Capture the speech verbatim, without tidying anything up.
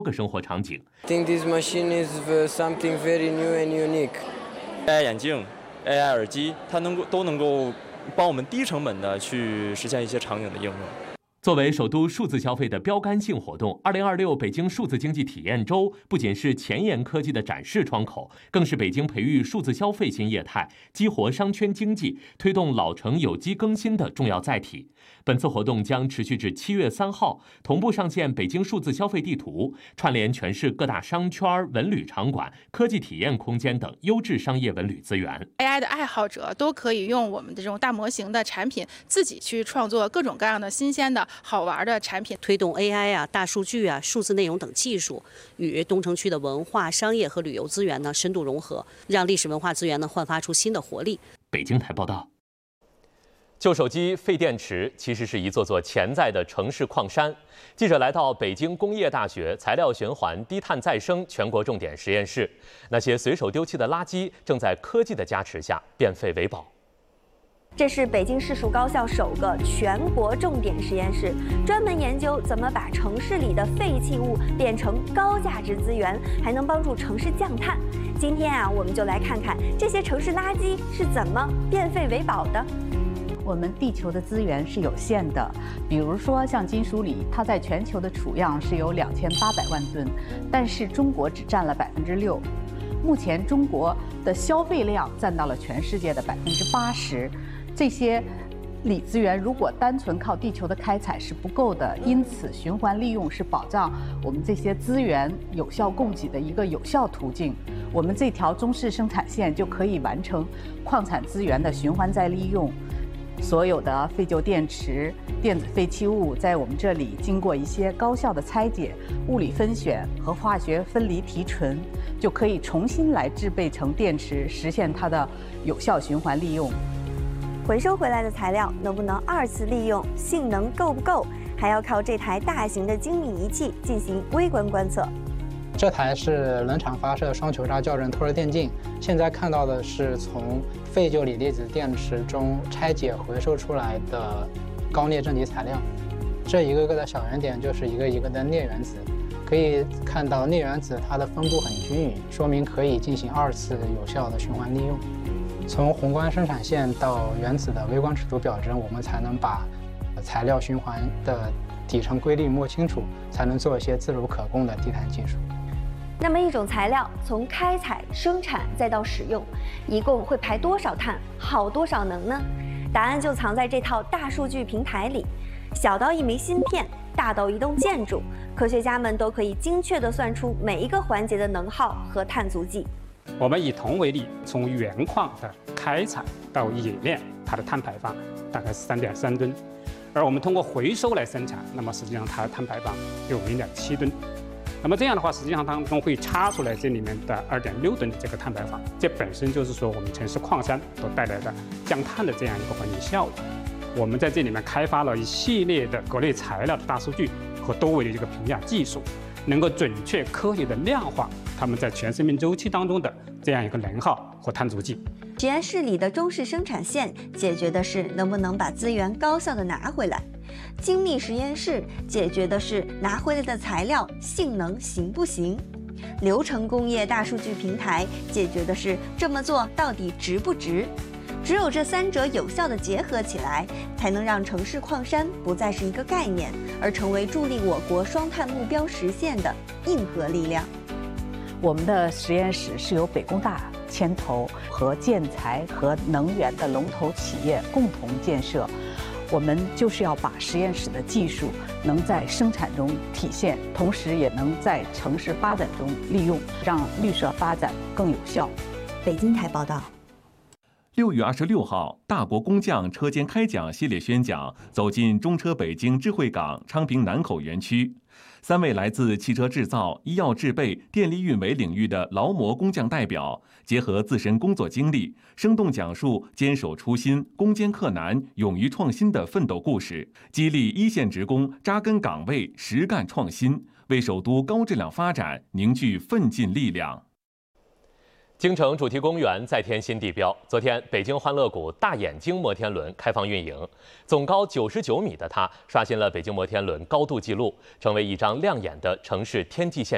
个生活场景。 I think this machine is something very new and unique. A I 眼镜、A I 耳机，它能够都能够帮我们低成本的去实现一些场景的应用。 作为首都数字消费的标杆性活动，二零二六北京数字经济体验周不仅是前沿科技的展示窗口，更是北京培育数字消费新业态、激活商圈经济、推动老城有机更新的重要载体。本次活动将持续至七月三号，同步上线北京数字消费地图，串联全市各大商圈、文旅场馆、科技体验空间等优质商业文旅资源。 A I 的爱好者都可以用我们的这种大模型的产品，自己去创作各种各样的新鲜的好玩的产品， 推动 A I 啊、大数据啊、数字内容等技术与东城区的文化、商业和旅游资源呢深度融合，让历史文化资源呢焕发出新的活力。 北京台报道。旧手机、废电池其实是一座座潜在的城市矿山。记者来到北京工业大学材料循环低碳再生全国重点实验室，那些随手丢弃的垃圾正在科技的加持下变废为宝。 这是北京市属高校首个全国重点实验室，专门研究怎么把城市里的废弃物变成高价值资源，还能帮助城市降碳。今天啊，我们就来看看这些城市垃圾是怎么变废为宝的。 我们地球的资源是有限的，比如说像金属锂，它在全球的储量是有两千八百万吨，但是中国只占了百分之六。目前中国的消费量占到了全世界的百分之八十。这些锂资源如果单纯靠地球的开采是不够的，因此循环利用是保障我们这些资源有效供给的一个有效途径。我们这条中式生产线就可以完成矿产资源的循环再利用。 所有的废旧电池、电子废弃物在我们这里经过一些高效的拆解、物理分选和化学分离提纯，就可以重新来制备成电池，实现它的有效循环利用。 回收回来的材料能不能二次利用，性能够不够，还要靠这台大型的精密仪器进行微观观测。 这台是冷场发射双球闸校正透热电镜，现在看到的是从废旧锂离子电池中拆解回收出来的高镍正极材料。这一个个的小圆点就是一个一个的镍原子，可以看到镍原子它的分布很均匀，说明可以进行二次有效的循环利用。从宏观生产线到原子的微观尺度表征，我们才能把材料循环的底层规律摸清楚，才能做一些自如可控的低碳技术。 那么，一种材料从开采、生产再到使用，一共会排多少碳、耗多少能呢？答案就藏在这套大数据平台里。小到一枚芯片，大到一栋建筑，科学家们都可以精确地算出每一个环节的能耗和碳足迹。 我们以铜为例，从原矿的开采到冶炼，它的碳排放大概是三点三吨，而我们通过回收来生产，那么实际上它的碳排放有零点七吨。 那么这样的话，实际上当中会差出来这里面的二点六吨的这个碳排放，这本身就是说我们城市矿山所带来的降碳的这样一个环境效益。我们在这里面开发了一系列的各类材料的大数据和多维的一个评价技术，能够准确科学的量化它们在全生命周期当中的这样一个能耗和碳足迹。 实验室里的中式生产线解决的是能不能把资源高效地拿回来。 精密实验室解决的是拿回来的材料性能行不行，流程工业大数据平台解决的是这么做到底值不值。只有这三者有效的结合起来，才能让城市矿山不再是一个概念，而成为助力我国双碳目标实现的硬核力量。 我们的实验室是由北工大牵头和建材和能源的龙头企业共同建设。 我们就是要把实验室的技术能在生产中体现，同时也能在城市发展中利用，让绿色发展更有效。 北京台报道。 六月二十六号，大国工匠车间开讲系列宣讲走进中车北京智慧港昌平南口园区。三位来自汽车制造、医药制备、电力运维领域的劳模工匠代表，结合自身工作经历，生动讲述坚守初心、攻坚克难、勇于创新的奋斗故事，激励一线职工扎根岗位、实干创新，为首都高质量发展凝聚奋进力量。京城主题公园再添新地标。昨天，北京欢乐谷大眼睛摩天轮开放运营，总高九十九米的它刷新了北京摩天轮高度纪录，成为一张亮眼的城市天际线。